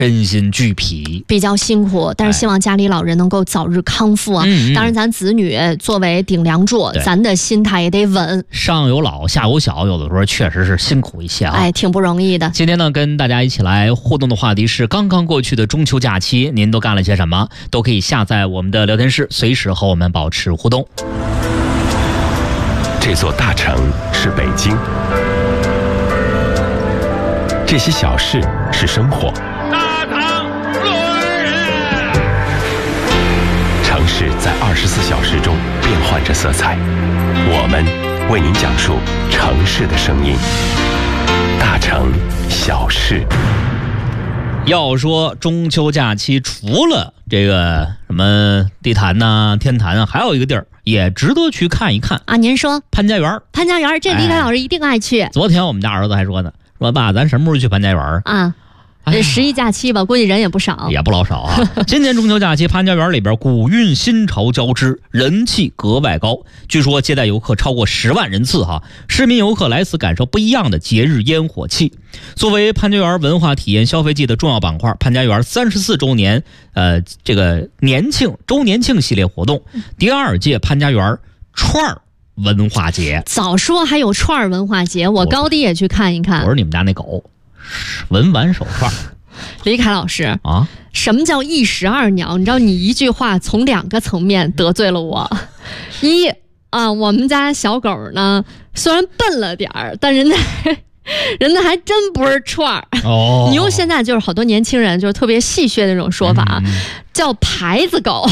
身心俱疲， 比较辛苦，但是希望家里老人能够早日康复啊。当然，咱子女作为顶梁柱，咱的心态也得稳。 上有老，下有小，有的时候确实是辛苦一些啊。 哎，挺不容易的。 今天呢，跟大家一起来互动的话题是刚刚过去的中秋假期，您都干了些什么？都可以下载我们的聊天室，随时和我们保持互动。 这座大城是北京，这些小事是生活。 大唐落人， 城市在24小时中变换着色彩，我们为您讲述城市的声音。大城小事。 要说中秋假期，除了这个什么地坛呐、天坛啊，还有一个地儿也值得去看一看啊。您说潘家园？潘家园，这李凯老师一定爱去。 昨天我们家儿子还说呢，说爸，咱什么时候去潘家园啊？这11假期吧，估计人也不少， 也不老少啊。今年中秋假期，潘家园里边古韵新潮交织，人气格外高。据说接待游客超过10万人次哈，市民游客来此感受不一样的节日烟火气。作为潘家园文化体验消费季的重要板块，潘家园34周年这个周年庆系列活动，第2届潘家园串儿文化节。 早说还有串儿文化节，我高低也去看一看。 我是你们家那狗。文玩手串。 李凯老师啊， 什么叫一石二鸟？你知道你一句话从2个层面得罪了我。我们家小狗呢，虽然笨了点儿，但人家还真不是串儿。 哦， 你用现在就是好多年轻人就是特别戏谑的那种说法，叫牌子狗。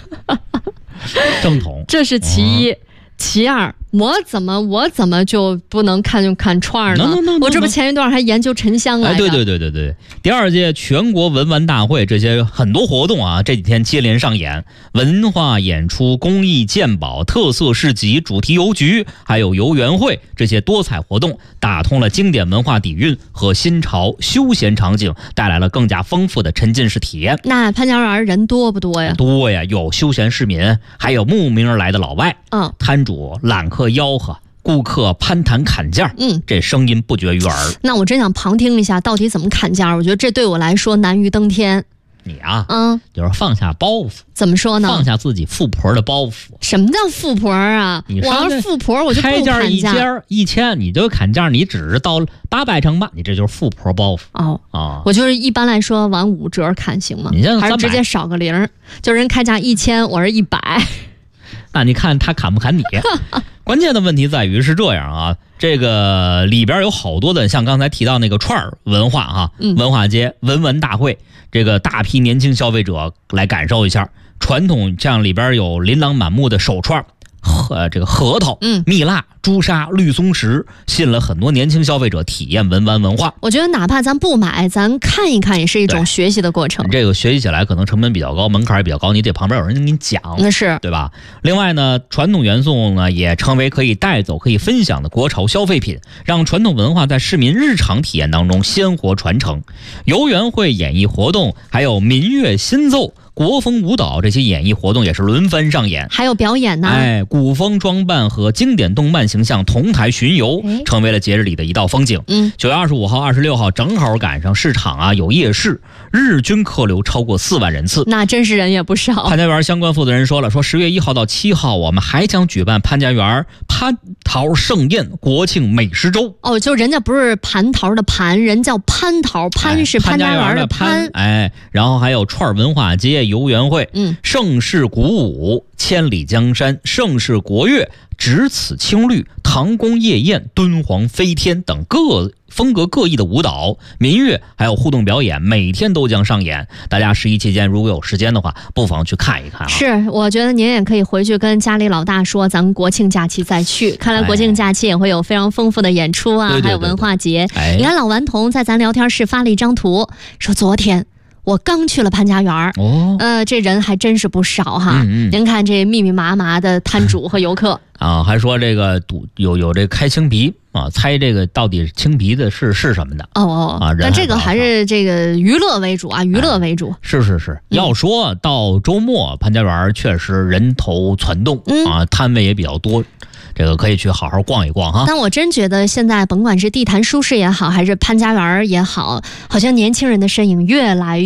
正统， 这是其一。其二，我怎么就不能看串呢？我这不前一段还研究沉香来着。 对，第2届全国文玩大会，这些很多活动啊，这几天接连上演，文化演出、公益鉴宝、特色市集、主题邮局，还有游园会，这些多彩活动打通了经典文化底蕴和新潮休闲场景，带来了更加丰富的沉浸式体验。 那潘家园人多不多呀？ 多呀，有休闲市民，还有慕名而来的老外。摊主揽客吆喝，顾客攀谈砍价，这声音不绝于耳。 那我真想旁听一下，到底怎么砍价？我觉得这对我来说难于登天。 你啊，就是放下包袱。 怎么说呢？ 放下自己富婆的包袱。 什么叫富婆啊？我要是富婆，我就不砍价。 开价1000，你就砍价，你只是到800成吧，你这就是富婆包袱。 我就是一般来说往5折砍行吗？还是直接少个0？就人开价1000，我是100。 那你看他砍不砍你？关键的问题在于是这样啊，这个里边有好多的，像刚才提到那个串儿文化哈，文化节、文玩大会，这个大批年轻消费者来感受一下传统，像里边有琳琅满目的手串。这个核桃、蜜蜡、朱砂、绿松石，吸引了很多年轻消费者体验文玩文化。 我觉得哪怕咱不买，咱看一看也是一种学习的过程。 这个学习起来可能成本比较高，门槛也比较高，你得旁边有人给你讲， 那是对吧？另外呢，传统元素呢也成为可以带走、可以分享的国潮消费品，让传统文化在市民日常体验当中鲜活传承。游园会演艺活动，还有民乐新奏、国风舞蹈这些演艺活动也是轮番上演， 还有表演呢。 古风装扮和经典动漫形象同台巡游，成为了节日里的一道风景。9月25号、26号正好赶上市场啊有夜市，日均客流超过4万人次， 那真是人也不少。 潘家园相关负责人说了，说10月1号到7号，我们还将举办潘家园蟠桃盛宴国庆美食周。 就人家不是蟠桃的蟠，人叫蟠桃，蟠是潘家园的蟠。 然后还有串文化节、游园会，盛世鼓舞、千里江山、盛世国乐、只此青绿、唐宫夜宴、敦煌飞天等风格各异的舞蹈、民乐还有互动表演，每天都将上演。大家11期间如果有时间的话，不妨去看一看。 是，我觉得您也可以回去跟家里老大说，咱们国庆假期再去。看来国庆假期也会有非常丰富的演出啊，还有文化节。你看老顽童在咱聊天室发了一张图，说昨天我刚去了潘家园这人还真是不少哈。您看这密密麻麻的摊主和游客还说这个有这开青皮猜这个到底青皮的是什么的但这个还是这个娱乐为主啊，娱乐为主。 是，要说到周末潘家园确实人头攒动摊位也比较多。 这个可以去好好逛一逛哈。 但我真觉得现在甭管是地坛书市也好，还是潘家园也好，好像年轻人的身影越来越